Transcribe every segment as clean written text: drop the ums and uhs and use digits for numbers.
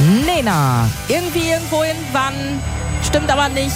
Nena. Irgendwie, irgendwo, irgendwann. Stimmt aber nicht.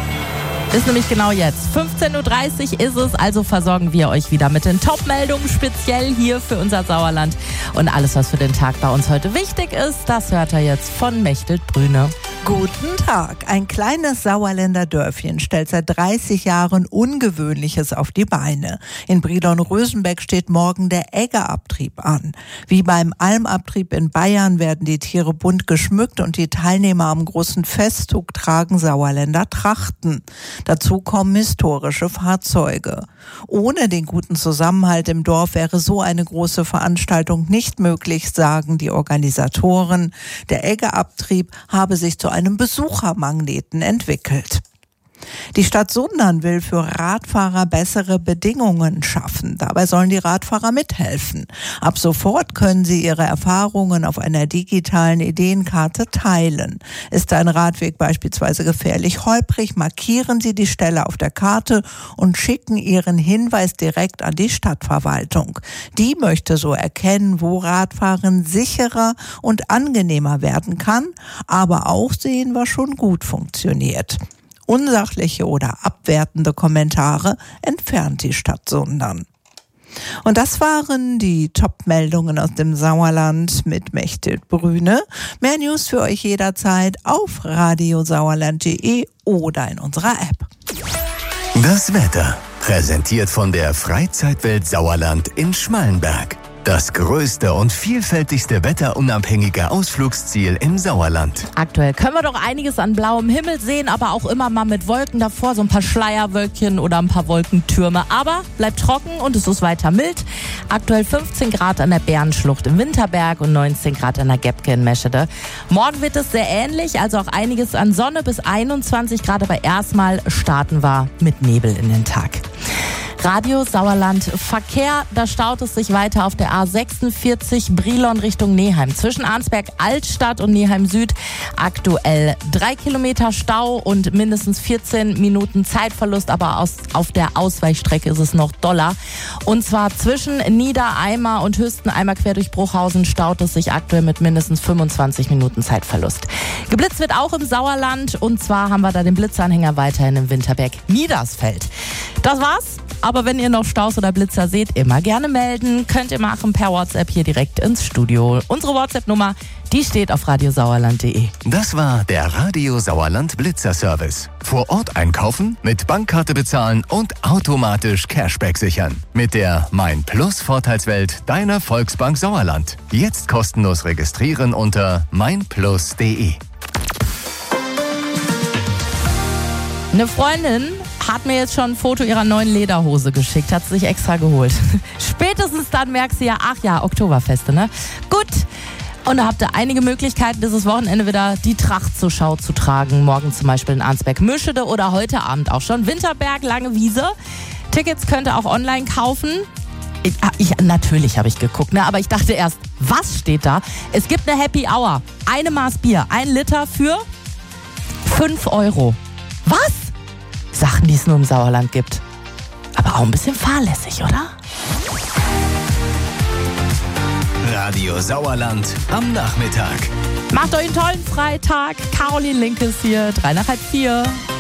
Ist nämlich genau jetzt. 15.30 Uhr ist es, also versorgen wir euch wieder mit den Top-Meldungen, speziell hier für unser Sauerland. Und alles, was für den Tag bei uns heute wichtig ist, das hört ihr jetzt von Mechthild Brüne. Guten Tag. Ein kleines Sauerländer Dörfchen stellt seit 30 Jahren Ungewöhnliches auf die Beine. In Brilon-Rösenbeck steht morgen der Eggerabtrieb an. Wie beim Almabtrieb in Bayern werden die Tiere bunt geschmückt und die Teilnehmer am großen Festzug tragen Sauerländer Trachten. Dazu kommen historische Fahrzeuge. Ohne den guten Zusammenhalt im Dorf wäre so eine große Veranstaltung nicht möglich, sagen die Organisatoren. Der Eggerabtrieb habe sich zu einem Besuchermagneten entwickelt. Die Stadt Sundern will für Radfahrer bessere Bedingungen schaffen. Dabei sollen die Radfahrer mithelfen. Ab sofort können sie ihre Erfahrungen auf einer digitalen Ideenkarte teilen. Ist ein Radweg beispielsweise gefährlich holprig, markieren sie die Stelle auf der Karte und schicken ihren Hinweis direkt an die Stadtverwaltung. Die möchte so erkennen, wo Radfahren sicherer und angenehmer werden kann, aber auch sehen, was schon gut funktioniert. Unsachliche oder abwertende Kommentare entfernt die Stadt Sundern. Und das waren die Top-Meldungen aus dem Sauerland mit Mechthild Brüne. Mehr News für euch jederzeit auf radiosauerland.de oder in unserer App. Das Wetter, präsentiert von der Freizeitwelt Sauerland in Schmallenberg. Das größte und vielfältigste wetterunabhängige Ausflugsziel im Sauerland. Aktuell können wir doch einiges an blauem Himmel sehen, aber auch immer mal mit Wolken davor, so ein paar Schleierwölkchen oder ein paar Wolkentürme. Aber bleibt trocken und es ist weiter mild. Aktuell 15 Grad an der Bärenschlucht im Winterberg und 19 Grad an der Gebke in Meschede. Morgen wird es sehr ähnlich, also auch einiges an Sonne bis 21 Grad, aber erstmal starten wir mit Nebel in den Tag. Radio Sauerland Verkehr, da staut es sich weiter auf der A46 Brilon Richtung Neheim. Zwischen Arnsberg Altstadt und Neheim Süd aktuell 3 Kilometer Stau und mindestens 14 Minuten Zeitverlust, aber auf der Ausweichstrecke ist es noch doller. Und zwar zwischen Niedereimer und Hüsteneimer quer durch Bruchhausen staut es sich aktuell mit mindestens 25 Minuten Zeitverlust. Geblitzt wird auch im Sauerland und zwar haben wir da den Blitzanhänger weiterhin im Winterberg Niedersfeld. Das war's. Aber wenn ihr noch Staus oder Blitzer seht, immer gerne melden. Könnt ihr machen per WhatsApp hier direkt ins Studio. Unsere WhatsApp-Nummer, die steht auf radiosauerland.de. Das war der Radio Sauerland Blitzer-Service. Vor Ort einkaufen, mit Bankkarte bezahlen und automatisch Cashback sichern. Mit der Mein Plus Vorteilswelt deiner Volksbank Sauerland. Jetzt kostenlos registrieren unter meinplus.de. Eine Freundin hat mir jetzt schon ein Foto ihrer neuen Lederhose geschickt, hat sie sich extra geholt. Spätestens dann merkst du ja, ach ja, Oktoberfeste, ne? Gut. Und da habt ihr einige Möglichkeiten, dieses Wochenende wieder die Tracht zur Schau zu tragen. Morgen zum Beispiel in Arnsberg-Müschede oder heute Abend auch schon Winterberg, Lange Wiese. Tickets könnt ihr auch online kaufen. Natürlich habe ich geguckt, ne? Aber ich dachte erst, was steht da? Es gibt eine Happy Hour. Eine Maß Bier, 1 Liter für 5 Euro. Was? Sachen, die es nur im Sauerland gibt. Aber auch ein bisschen fahrlässig, oder? Radio Sauerland am Nachmittag. Macht euch einen tollen Freitag. Caroline Linkes hier, 3 nach halb 4.